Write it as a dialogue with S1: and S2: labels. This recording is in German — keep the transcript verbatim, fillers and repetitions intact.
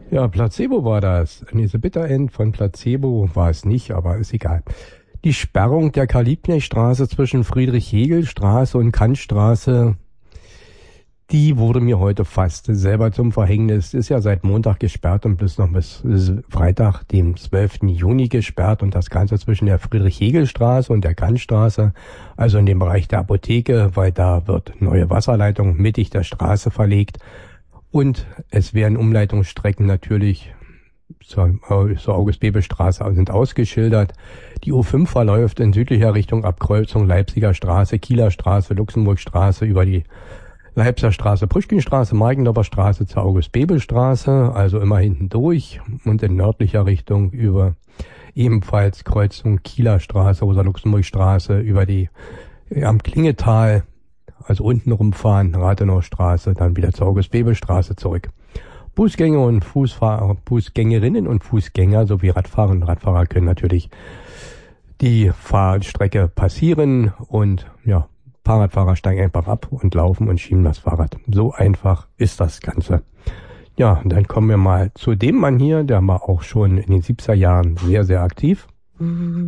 S1: Ja, Placebo war das. Diese Bitterend von Placebo war es nicht, aber ist egal. Die Sperrung der Karl-Liebknecht-Straße zwischen Friedrich-Hegel-Straße und Kantstraße, die wurde mir heute fast selber zum Verhängnis. Ist ja seit Montag gesperrt und bis noch bis Freitag, dem zwölften Juni gesperrt. Und das Ganze zwischen der Friedrich-Hegel-Straße und der Kantstraße, also in dem Bereich der Apotheke, weil da wird neue Wasserleitung mittig der Straße verlegt. Und es werden Umleitungsstrecken natürlich zur, zur August-Bebel-Straße sind ausgeschildert. Die U fünf verläuft in südlicher Richtung Abkreuzung Leipziger Straße, Kieler Straße, Luxemburgstraße über die Leipziger Straße, Puschkinstraße, Markendorfer Straße zur August-Bebel-Straße, also immer hinten durch und in nördlicher Richtung über ebenfalls Kreuzung Kieler Straße, Rosa-Luxemburg-Straße über die am Klingetal, also unten rumfahren, Rathenauer Straße, dann wieder zur August-Bebel-Straße zurück. Fußgänger und Fußfahrer, Fußgängerinnen und Fußgänger sowie Radfahrer und Radfahrer können natürlich die Fahrstrecke passieren und ja, Fahrradfahrer steigen einfach ab und laufen und schieben das Fahrrad. So einfach ist das Ganze. Ja, und dann kommen wir mal zu dem Mann hier, der war auch schon in den siebziger Jahren sehr, sehr aktiv.